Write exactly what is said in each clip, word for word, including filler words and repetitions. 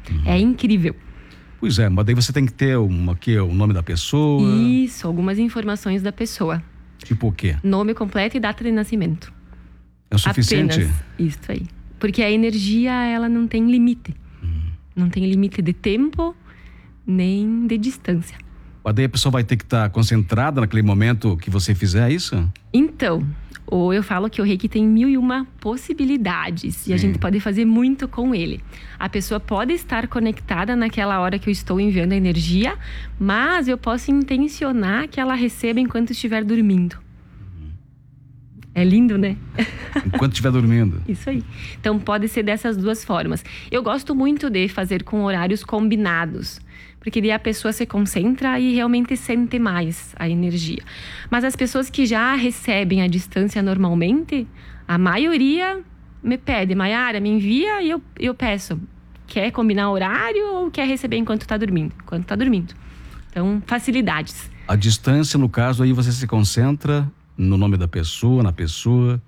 Uhum. É incrível. Pois é, mas daí você tem que ter uma, aqui, o nome da pessoa. Isso, algumas informações da pessoa. Tipo o quê? Nome completo e data de nascimento. É o suficiente? Apenas isso aí. Porque a energia, ela não tem limite. Uhum. Não tem limite de tempo, nem de distância. Mas daí a pessoa vai ter que estar concentrada naquele momento que você fizer isso? Então, ou eu falo que o Reiki tem mil e uma possibilidades. Sim. E a gente pode fazer muito com ele. A pessoa pode estar conectada naquela hora que eu estou enviando a energia, mas eu posso intencionar que ela receba enquanto estiver dormindo. É lindo, né? Enquanto estiver dormindo. Isso aí. Então pode ser dessas duas formas. Eu gosto muito de fazer com horários combinados, porque daí a pessoa se concentra e realmente sente mais a energia. Mas as pessoas que já recebem a distância normalmente, a maioria me pede: Mayara, me envia, e eu, eu peço. Quer combinar horário ou quer receber enquanto está dormindo? Enquanto está dormindo. Então, facilidades. A distância, no caso, aí você se concentra no nome da pessoa, na pessoa?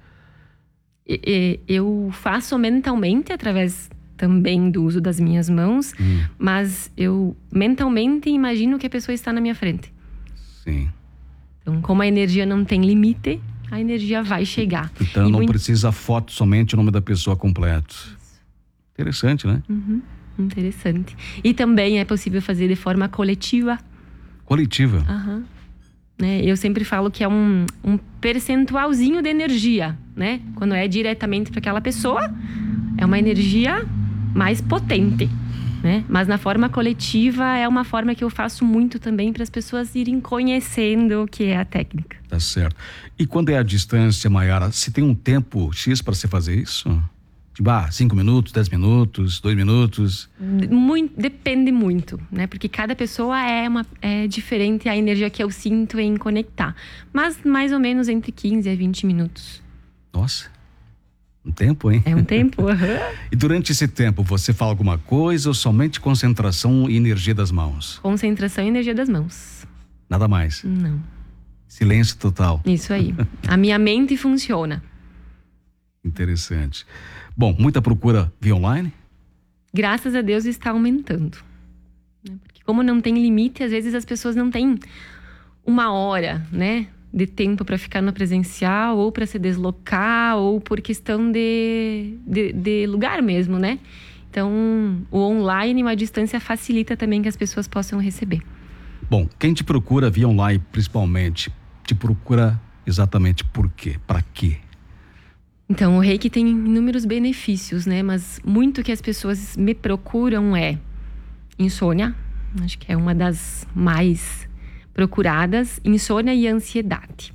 E, e, eu faço mentalmente, através também do uso das minhas mãos, hum. mas eu mentalmente imagino que a pessoa está na minha frente. Sim. Então, como a energia não tem limite, a energia vai chegar. Então e não muito... precisa foto, somente o nome da pessoa completo. Isso. Interessante, né? Uhum. Interessante. E também é possível fazer de forma coletiva. Coletiva? Aham. Né? Eu sempre falo que é um, um percentualzinho de energia, né? Quando é diretamente para aquela pessoa, é uma energia mais potente, né? Mas na forma coletiva é uma forma que eu faço muito também para as pessoas irem conhecendo o que é a técnica. Tá certo. E quando é a distância, Mayara, se tem um tempo X para você fazer isso? Tipo, ah, cinco minutos, dez minutos, dois minutos? Muito, depende muito, né? Porque cada pessoa é, uma, é diferente a energia que eu sinto em conectar. Mas mais ou menos entre quinze a vinte minutos. Nossa, um tempo, hein? É um tempo, aham. Uhum. E durante esse tempo, você fala alguma coisa ou somente concentração e energia das mãos? Concentração e energia das mãos. Nada mais? Não. Silêncio total. Isso aí. A minha mente funciona. Interessante. Bom, muita procura via online? Graças a Deus está aumentando. Porque como não tem limite, às vezes as pessoas não têm uma hora, né, de tempo para ficar no presencial, ou para se deslocar, ou por questão de, de, de lugar mesmo, né? Então, o online, uma distância facilita também que as pessoas possam receber. Bom, quem te procura via online, principalmente, te procura exatamente por quê? Para quê? Então, o Reiki tem inúmeros benefícios, né? Mas muito que as pessoas me procuram é insônia, acho que é uma das mais procuradas, insônia e ansiedade.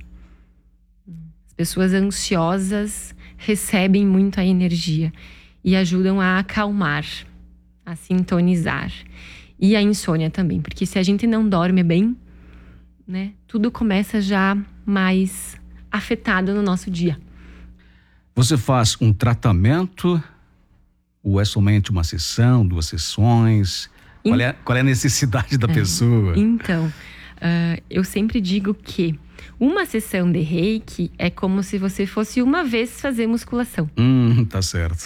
As pessoas ansiosas recebem muito a energia e ajudam a acalmar, a sintonizar. E a insônia também, porque se a gente não dorme bem, né, tudo começa já mais afetado no nosso dia. Você faz um tratamento ou é somente uma sessão, duas sessões? In... Qual, é, qual é a necessidade da é, pessoa? Então, uh, eu sempre digo que uma sessão de Reiki é como se você fosse uma vez fazer musculação. Hum, tá certo.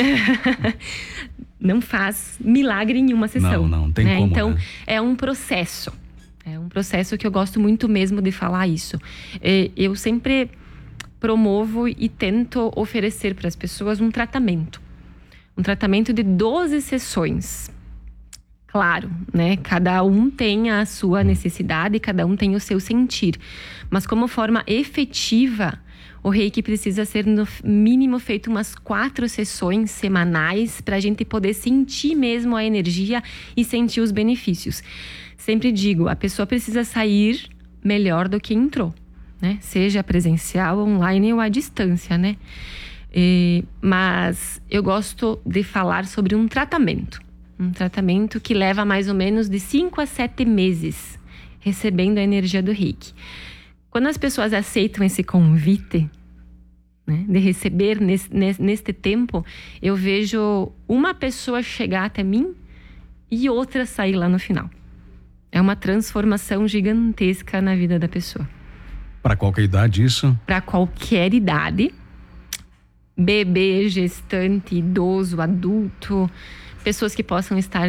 Não faz milagre em uma sessão. Não, não tem né? como. Então, né? é um processo. É um processo que eu gosto muito mesmo de falar isso. Eu sempre promovo e tento oferecer para as pessoas um tratamento. Um tratamento de doze sessões. Claro, né? Cada um tem a sua necessidade, cada um tem o seu sentir. Mas como forma efetiva, o Reiki precisa ser no mínimo feito umas quatro sessões semanais para a gente poder sentir mesmo a energia e sentir os benefícios. Sempre digo, a pessoa precisa sair melhor do que entrou, né? Seja presencial, online ou à distância, né? E, mas eu gosto de falar sobre um tratamento. Um tratamento que leva mais ou menos de cinco a sete meses recebendo a energia do Reiki. Quando as pessoas aceitam esse convite, né, de receber nesse, neste tempo, eu vejo uma pessoa chegar até mim e outra sair lá no final. É uma transformação gigantesca na vida da pessoa. Para qualquer idade isso? Para qualquer idade. Bebê, gestante, idoso, adulto, pessoas que possam estar